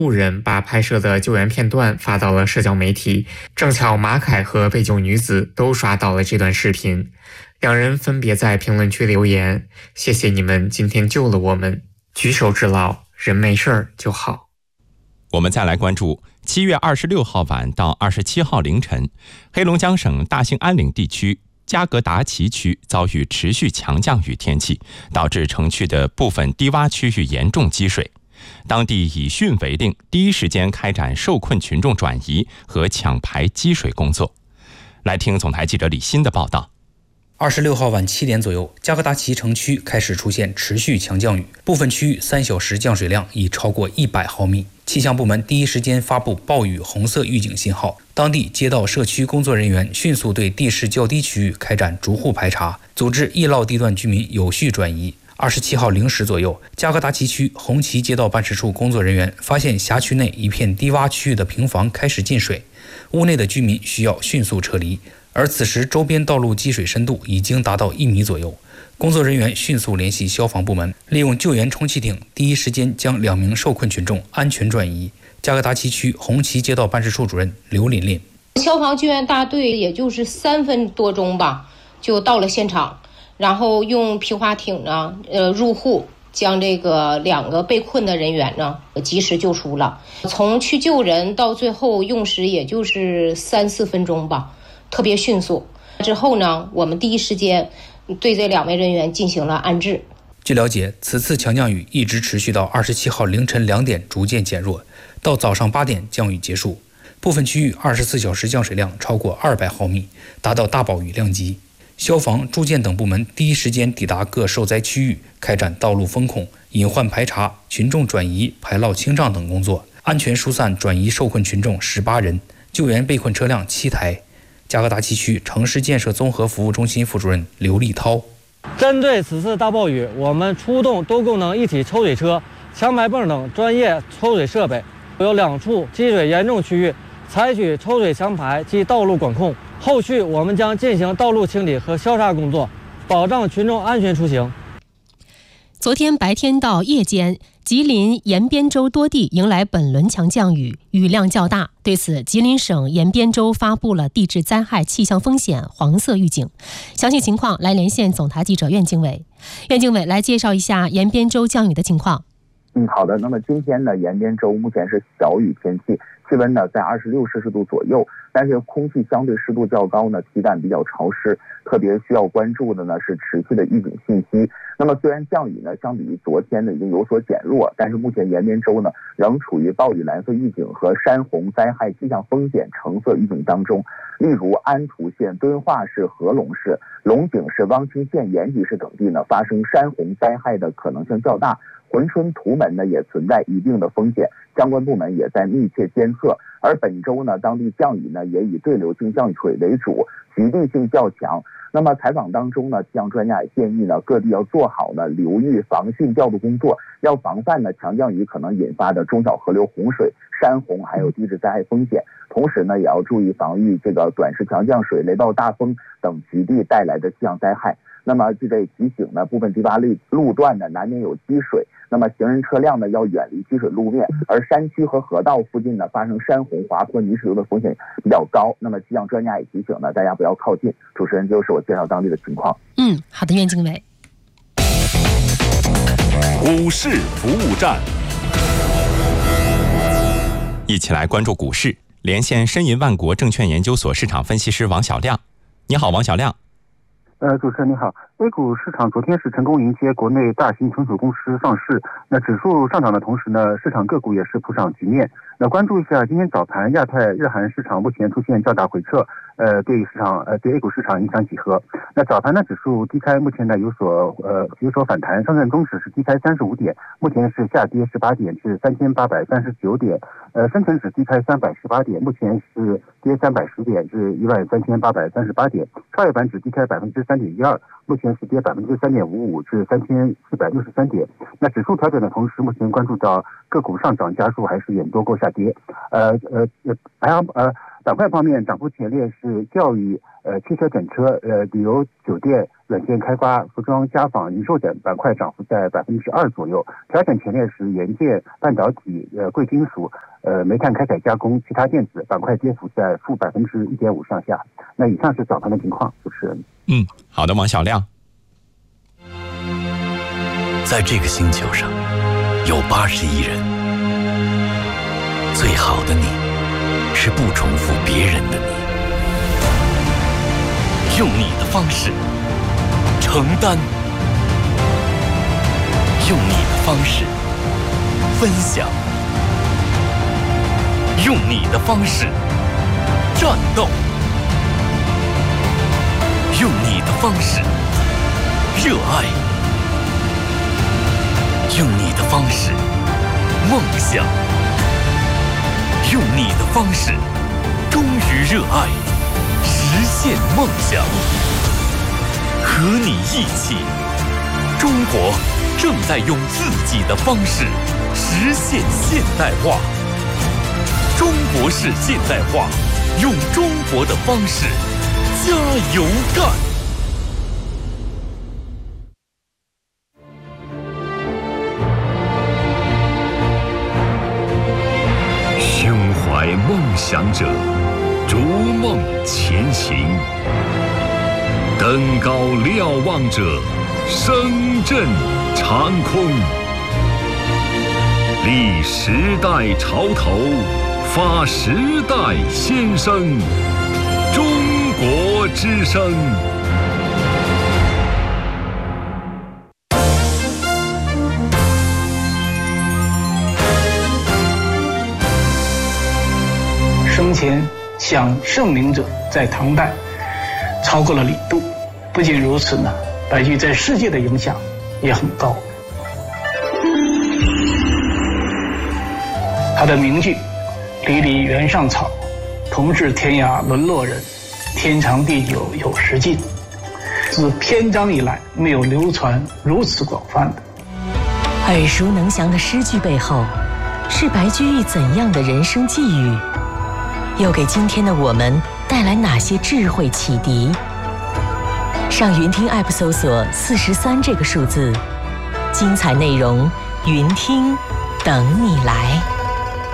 路人把拍摄的救援片段发到了社交媒体，正巧马凯和被救女子都刷到了这段视频，两人分别在评论区留言：“谢谢你们今天救了我们，举手之劳，人没事就好。” 我们再来关注7月26号晚到27号凌晨，黑龙江省大兴安岭地区加格达奇区遭遇持续强降雨天气，导致城区的部分低洼区域严重积水。当地以汛为令，第一时间开展受困群众转移和抢排积水工作。来听总台记者李欣的报道。 26号晚7点左右，加格达奇城区开始出现持续强降雨，部分区域3小时降水量已超过100毫米。气象部门第一时间发布暴雨红色预警信号，当地街道社区工作人员迅速对地势较低区域开展逐户排查，组织易涝地段居民有序转移。27号0时左右，加格达奇区红旗街道办事处工作人员发现辖区内一片低洼区域的平房开始进水，屋内的居民需要迅速撤离，而此时周边道路积水深度已经达到1米左右。工作人员迅速联系消防部门，利用救援充气艇第一时间将2名受困群众安全转移。加格达奇区红旗街道办事处主任刘琳琳： 消防救援大队也就是3分多钟吧，就到了现场，然后用皮划艇呢，入户，将这个2个被困的人员呢及时救出了。从去救人到最后用时也就是3、4分钟吧，特别迅速。之后呢，我们第一时间对这2位人员进行了安置。 据了解，此次强降雨一直持续到27号凌晨2点逐渐减弱，到早上8点降雨结束。部分区域24小时降水量超过200毫米，达到大暴雨量级。消防、住建等部门第一时间抵达各受灾区域，开展道路封控、隐患排查、群众转移、排涝清障等工作，安全疏散转移受困群众18人，救援被困车辆7台。加格达奇区城市建设综合服务中心副主任刘立涛： 针对此次大暴雨，我们出动多功能一体抽水车、抢排泵等专业抽水设备，有2处积水严重区域采取抽水抢排及道路管控。后续我们将进行道路清理和消杀工作，保障群众安全出行。 昨天白天到夜间，吉林延边州多地迎来本轮强降雨，雨量较大。对此，吉林省延边州发布了地质灾害气象风险黄色预警。详细情况来连线总台记者苑经纬。苑经纬来介绍一下延边州降雨的情况。 好的。那么今天呢，延边州目前是小雨天气，气温呢在26摄氏度左右，但是空气相对湿度较高呢，体感比较潮湿，特别需要关注的呢是持续的预警信息。那么虽然降雨呢相比于昨天呢已经有所减弱，但是目前延边州呢仍处于暴雨蓝色预警和山洪灾害气象风险橙色预警当中。例如安图县、敦化市、合龙市、龙井市、汪清县、延吉市等地呢发生山洪灾害的可能性较大。珲春、图门呢也存在一定的风险，相关部门也在密切监测。而本周呢，当地降雨呢也以对流性降雨水为主，局地性较强。那么采访当中呢，气象专家也建议呢，各地要做好呢流域防汛调度工作，要防范呢强降雨可能引发的中小河流洪水、山洪还有地质灾害风险。同时呢，也要注意防御这个短时强降水、雷暴大风等局地带来的气象灾害。那么这个提醒呢，部分低洼路段呢难免有积水，那么行人车辆呢要远离积水路面，而山区和河道附近呢发生山洪、滑坡、泥石流的风险比较高。那么气象专家也提醒呢，大家不要靠近。主持人，就是我介绍当地的情况。 好的，苑经纬。 股市服务站， 一起来关注股市，连线申银万国证券研究所市场分析师王小亮。你好，王小亮。 主持人你好。A 股市场昨天是成功迎接国内大型存储公司上市，那指数上涨的同时呢，市场个股也是普涨局面。那关注一下今天早盘亚太日韩市场目前出现较大回撤，对 A 股市场影响几何？那早盘呢，指数低开，目前呢有所反弹，上证综指是低开35点，目前是下跌18点至3839点，深成指低开318点，目前是跌310点至13838点，创业板指低开3.12%，目前是跌3.55%至3463点。那指数调整的同时，目前关注到个股上涨家数还是远多过下跌。板块方面，涨幅前列是教育、汽车整车、旅游酒店、 软件开发、服装家纺、零售等板块涨幅在2%左右。调整前列是元件、半导体、贵金属、煤炭开采加工、其他电子板块跌幅在负1.5%上下。那以上是早盘的情况，主持人。 好的，王小亮。 在这个星球上，有80亿人。最好的你，是不重复别人的你。用你的方式承担，用你的方式分享，用你的方式战斗，用你的方式热爱，用你的方式梦想，用你的方式忠于热爱，实现梦想。和你一起，中国正在用自己的方式实现现代化。中国式现代化，用中国的方式加油干。胸怀梦想者，逐梦前行。登高瞭望者，声震长空。立时代潮头，发时代先声。中国之声。 生前想圣明者在唐代超过了李杜。不仅如此呢，白居在世界的影响也很高。他的名句“离离原上草，同是天涯沦落人，天长地久有时尽”，自篇章以来没有流传如此广泛的。 耳熟能详的诗句背后，是白居易怎样的人生际遇？又给今天的我们带来哪些智慧启迪？上云听 App 搜索43这个数字，精彩内容，云听等你来。